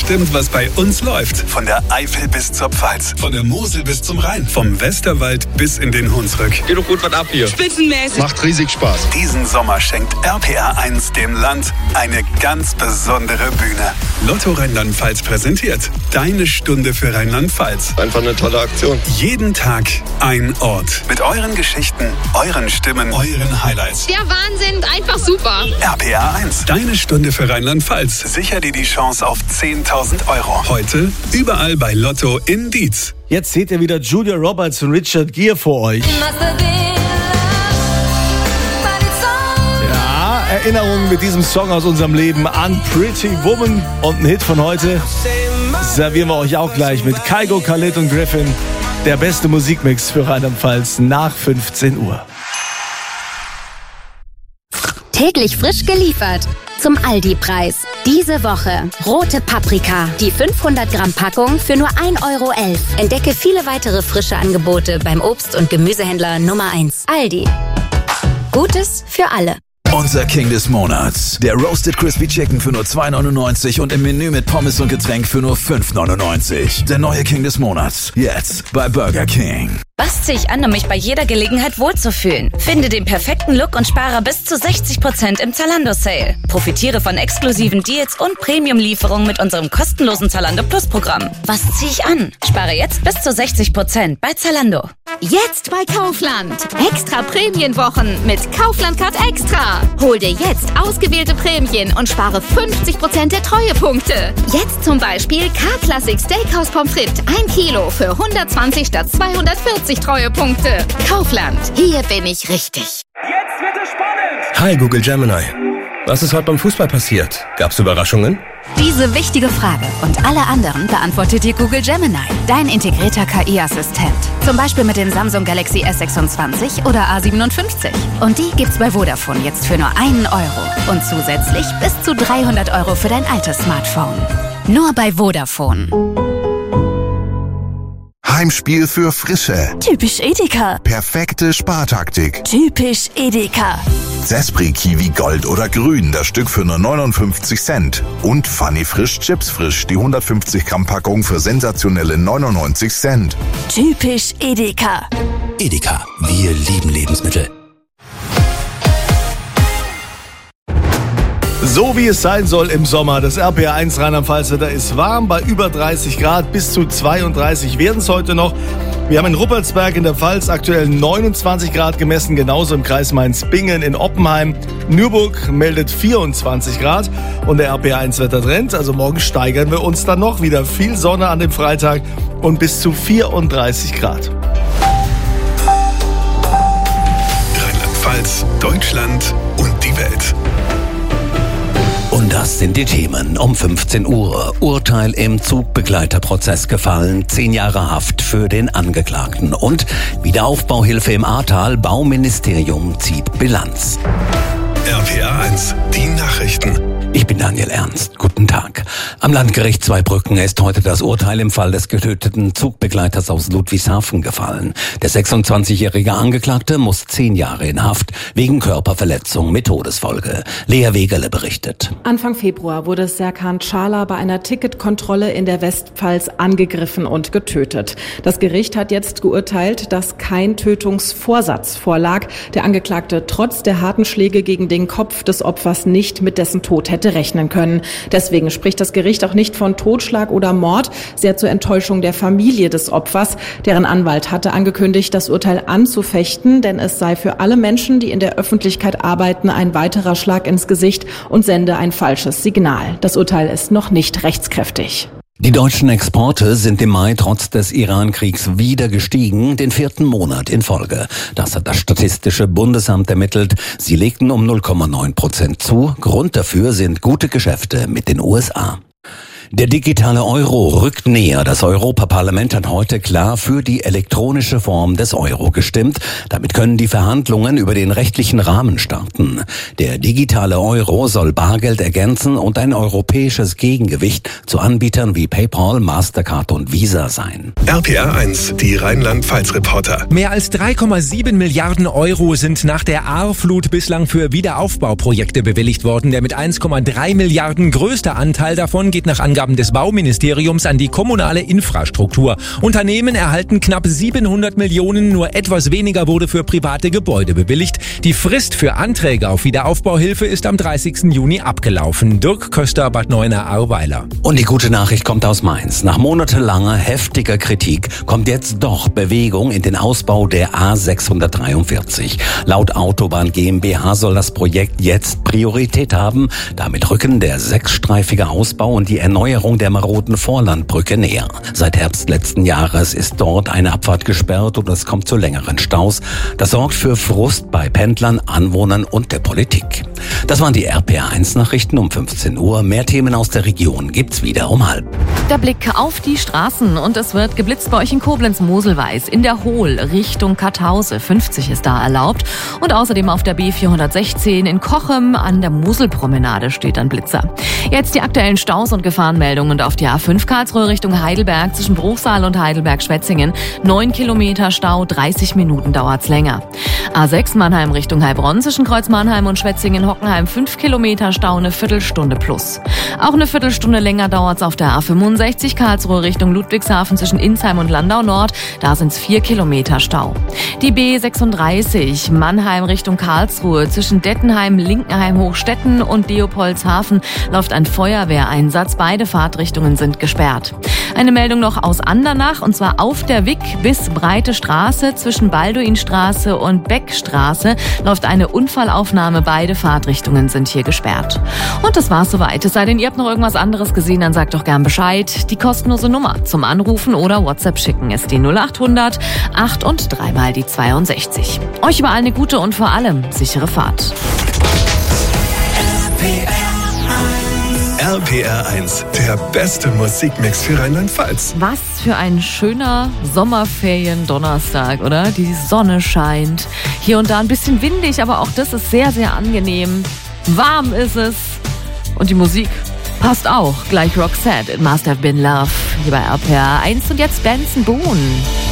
bestimmt, was bei uns läuft. Von der Eifel bis zur Pfalz, von der Mosel bis zum Rhein, vom Westerwald bis in den Hunsrück. Geht doch gut was ab hier. Spitzenmäßig. Macht riesig Spaß. Diesen Sommer schenkt RPR1 dem Land eine ganz besondere Bühne. Lotto Rheinland-Pfalz präsentiert Deine Stunde für Rheinland-Pfalz. Einfach eine tolle Aktion. Jeden Tag ein Ort. Mit euren Geschichten, euren Stimmen, euren Highlights. Der Wahnsinn, einfach super. RPR1, Deine Stunde für Rheinland-Pfalz. Sicher dir die Chance auf 10.000 Euro. Heute überall bei Lotto in Dietz. Jetzt seht ihr wieder Julia Roberts und Richard Gere vor euch. Ja, Erinnerungen mit diesem Song aus unserem Leben an Pretty Woman. Und ein Hit von heute servieren wir euch auch gleich mit Kygo, Khalid und Griffin. Der beste Musikmix für Rheinland-Pfalz nach 15 Uhr. Täglich frisch geliefert zum Aldi-Preis. Diese Woche rote Paprika, die 500 Gramm Packung für nur 1,11 Euro. Entdecke viele weitere frische Angebote beim Obst- und Gemüsehändler Nummer 1. Aldi. Gutes für alle. Unser King des Monats. Der Roasted Crispy Chicken für nur 2,99 und im Menü mit Pommes und Getränk für nur 5,99. Der neue King des Monats. Jetzt bei Burger King. Was ziehe ich an, um mich bei jeder Gelegenheit wohlzufühlen? Finde den perfekten Look und spare bis zu 60% im Zalando-Sale. Profitiere von exklusiven Deals und Premium-Lieferungen mit unserem kostenlosen Zalando Plus-Programm. Was ziehe ich an? Spare jetzt bis zu 60% bei Zalando. Jetzt bei Kaufland. Extra Prämienwochen mit Kaufland Card Extra. Hol dir jetzt ausgewählte Prämien und spare 50% der Treuepunkte. Jetzt zum Beispiel K-Classic Steakhouse Pommes frites 1 Kilo für 120 statt 240 Treuepunkte. Kaufland. Hier bin ich richtig. Jetzt wird es spannend. Hi Google Gemini. Was ist heute beim Fußball passiert? Gab's Überraschungen? Diese wichtige Frage und alle anderen beantwortet dir Google Gemini, dein integrierter KI-Assistent. Zum Beispiel mit dem Samsung Galaxy S26 oder A57. Und die gibt's bei Vodafone jetzt für nur 1 Euro. Und zusätzlich bis zu 300 Euro für dein altes Smartphone. Nur bei Vodafone. Heimspiel für Frische. Typisch Edeka. Perfekte Spartaktik. Typisch Edeka. Zespri Kiwi Gold oder Grün, das Stück für nur 59 Cent. Und Funny Frisch Chips Frisch, die 150 Gramm Packung für sensationelle 99 Cent. Typisch Edeka. Edeka, wir lieben Lebensmittel. So wie es sein soll im Sommer. Das RPR1 Rheinland-Pfalz-Wetter ist warm, bei über 30 Grad, bis zu 32 werden es heute noch. Wir haben in Ruppertsberg in der Pfalz aktuell 29 Grad gemessen, genauso im Kreis Mainz-Bingen in Oppenheim. Nürburg meldet 24 Grad und der RPR1-Wettertrend. Also morgen steigern wir uns dann noch wieder. Viel Sonne an dem Freitag und bis zu 34 Grad. Rheinland-Pfalz, Deutschland und die Welt. Und das sind die Themen um 15 Uhr. Urteil im Zugbegleiterprozess gefallen, 10 Jahre Haft für den Angeklagten. Und Wiederaufbauhilfe im Ahrtal, Bauministerium zieht Bilanz. RPR1, die Nachrichten. Ich bin Daniel Ernst. Guten Tag. Am Landgericht Zweibrücken ist heute das Urteil im Fall des getöteten Zugbegleiters aus Ludwigshafen gefallen. Der 26-jährige Angeklagte muss 10 Jahre in Haft wegen Körperverletzung mit Todesfolge. Lea Wegerle berichtet. Anfang Februar wurde Serkan Çağlar bei einer Ticketkontrolle in der Westpfalz angegriffen und getötet. Das Gericht hat jetzt geurteilt, dass kein Tötungsvorsatz vorlag. Der Angeklagte trotz der harten Schläge gegen den Kopf des Opfers nicht mit dessen Tod hätte rechnen können. Deswegen spricht das Gericht auch nicht von Totschlag oder Mord, sehr zur Enttäuschung der Familie des Opfers. Deren Anwalt hatte angekündigt, das Urteil anzufechten, denn es sei für alle Menschen, die in der Öffentlichkeit arbeiten, ein weiterer Schlag ins Gesicht und sende ein falsches Signal. Das Urteil ist noch nicht rechtskräftig. Die deutschen Exporte sind im Mai trotz des Iran-Kriegs wieder gestiegen, den 4. Monat in Folge. Das hat das Statistische Bundesamt ermittelt. Sie legten um 0,9% zu. Grund dafür sind gute Geschäfte mit den USA. Der digitale Euro rückt näher. Das Europaparlament hat heute klar für die elektronische Form des Euro gestimmt. Damit können die Verhandlungen über den rechtlichen Rahmen starten. Der digitale Euro soll Bargeld ergänzen und ein europäisches Gegengewicht zu Anbietern wie PayPal, Mastercard und Visa sein. RPR1, die Rheinland-Pfalz-Reporter. Mehr als 3,7 Milliarden Euro sind nach der Ahrflut bislang für Wiederaufbauprojekte bewilligt worden. Der mit 1,3 Milliarden größte Anteil davon geht nach Angaben des Bauministeriums an die kommunale Infrastruktur. Unternehmen erhalten knapp 700 Millionen, nur etwas weniger wurde für private Gebäude bewilligt. Die Frist für Anträge auf Wiederaufbauhilfe ist am 30. Juni abgelaufen. Dirk Köster, Bad Neuenahr-Ahrweiler. Und die gute Nachricht kommt aus Mainz. Nach monatelanger heftiger Kritik kommt jetzt doch Bewegung in den Ausbau der A643. Laut Autobahn GmbH soll das Projekt jetzt Priorität haben. Damit rücken der 6-streifige Ausbau und die Erneuerung der maroden Vorlandbrücke näher. Seit Herbst letzten Jahres ist dort eine Abfahrt gesperrt und es kommt zu längeren Staus. Das sorgt für Frust bei Pendlern, Anwohnern und der Politik. Das waren die RPA1-Nachrichten um 15 Uhr. Mehr Themen aus der Region gibt's wieder um 12:30. Der Blick auf die Straßen und es wird geblitzt bei euch in Koblenz-Moselweiß, in der Hohl Richtung Karthause. 50 ist da erlaubt. Und außerdem auf der B416 in Kochem an der Moselpromenade steht ein Blitzer. Jetzt die aktuellen Staus und Gefahrenmeldungen und auf die A5 Karlsruhe Richtung Heidelberg zwischen Bruchsal und Heidelberg-Schwetzingen. 9 Kilometer Stau, 30 Minuten dauert's länger. A6 Mannheim Richtung Heilbronn zwischen Kreuz Mannheim und Schwetzingen-Hockenheim 5 Kilometer Stau, eine Viertelstunde plus. Auch eine Viertelstunde länger dauert's auf der A65 Karlsruhe Richtung Ludwigshafen zwischen Insheim und Landau Nord. Da sind's 4 Kilometer Stau. Die B36 Mannheim Richtung Karlsruhe zwischen Dettenheim, Linkenheim, Hochstetten und Leopoldshafen läuft ein Feuerwehreinsatz. Beide Fahrtrichtungen sind gesperrt. Eine Meldung noch aus Andernach, und zwar auf der Wick bis Breite Straße zwischen Balduinstraße und Beckstraße läuft eine Unfallaufnahme. Beide Fahrtrichtungen sind hier gesperrt. Und das war's soweit. Es sei denn, ihr habt noch irgendwas anderes gesehen, dann sagt doch gern Bescheid. Die kostenlose Nummer zum Anrufen oder WhatsApp schicken ist die 0800 8 und 3 mal die 62. Euch überall eine gute und vor allem sichere Fahrt. RPR1, der beste Musikmix für Rheinland-Pfalz. Was für ein schöner Sommerferien-Donnerstag, oder? Die Sonne scheint. Hier und da ein bisschen windig, aber auch das ist sehr, sehr angenehm. Warm ist es. Und die Musik passt auch. Gleich Roxette, It Must Have Been Love. Hier bei RPR1 und jetzt Benson Boone.